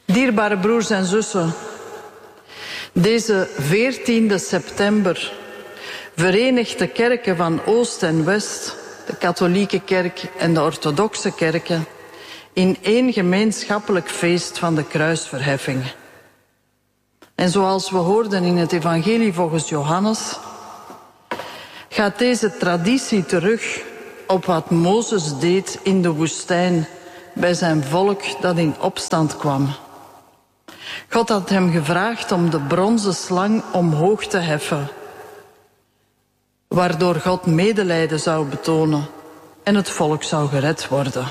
Dierbare broers en zussen, deze 14e september verenigt de kerken van Oost en West, de katholieke kerk en de orthodoxe kerken, in één gemeenschappelijk feest van de kruisverheffing. En zoals we hoorden in het evangelie volgens Johannes, gaat deze traditie terug op wat Mozes deed in de woestijn bij zijn volk dat in opstand kwam. God had hem gevraagd om de bronzen slang omhoog te heffen, waardoor God medelijden zou betonen en het volk zou gered worden.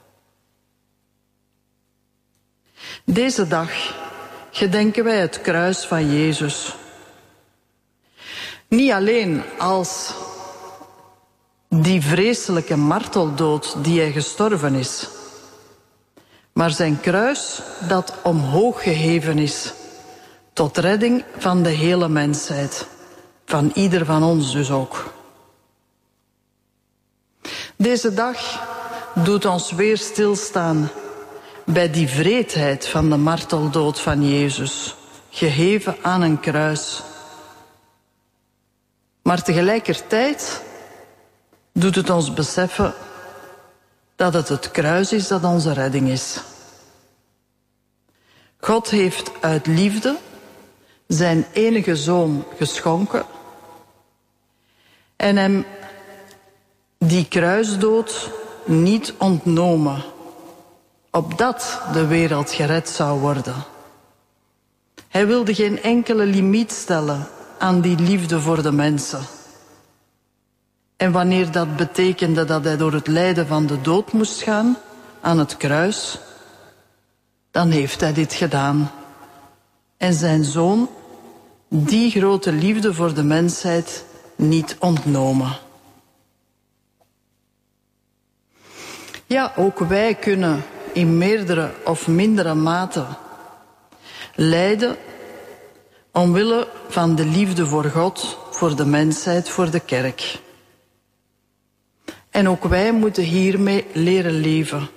Deze dag gedenken wij het kruis van Jezus. Niet alleen als die vreselijke marteldood die hij gestorven is, maar zijn kruis dat omhoog geheven is, tot redding van de hele mensheid, van ieder van ons dus ook. Deze dag doet ons weer stilstaan bij die wreedheid van de marteldood van Jezus, geheven aan een kruis. Maar tegelijkertijd doet het ons beseffen dat het kruis is dat onze redding is. God heeft uit liefde zijn enige zoon geschonken en hem die kruisdood niet ontnomen, opdat de wereld gered zou worden. Hij wilde geen enkele limiet stellen aan die liefde voor de mensen. En wanneer dat betekende dat hij door het lijden van de dood moest gaan, aan het kruis, dan heeft hij dit gedaan. En zijn zoon die grote liefde voor de mensheid niet ontnomen. Ja, ook wij kunnen in meerdere of mindere mate lijden omwille van de liefde voor God, voor de mensheid, voor de kerk. En ook wij moeten hiermee leren leven.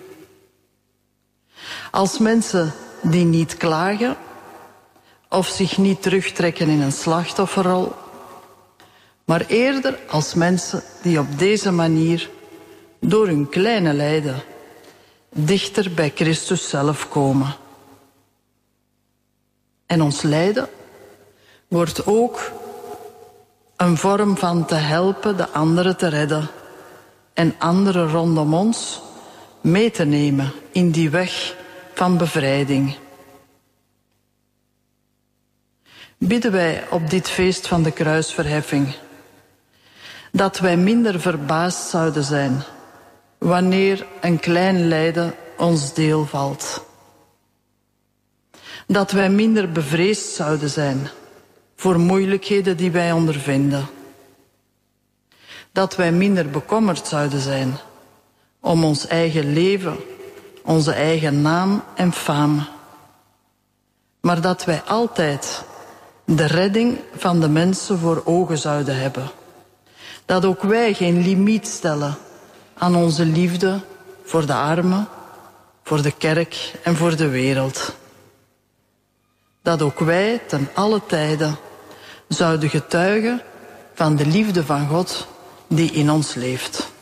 Als mensen die niet klagen of zich niet terugtrekken in een slachtofferrol, maar eerder als mensen die op deze manier door hun kleine lijden dichter bij Christus zelf komen. En ons lijden wordt ook een vorm van te helpen de anderen te redden en anderen rondom ons mee te nemen in die weg van bevrijding. Bidden wij op dit feest van de kruisverheffing dat wij minder verbaasd zouden zijn wanneer een klein lijden ons deel valt. Dat wij minder bevreesd zouden zijn voor moeilijkheden die wij ondervinden. Dat wij minder bekommerd zouden zijn om ons eigen leven, onze eigen naam en faam. Maar dat wij altijd de redding van de mensen voor ogen zouden hebben. Dat ook wij geen limiet stellen aan onze liefde voor de armen, voor de kerk en voor de wereld. Dat ook wij ten alle tijden zouden getuigen van de liefde van God die in ons leeft.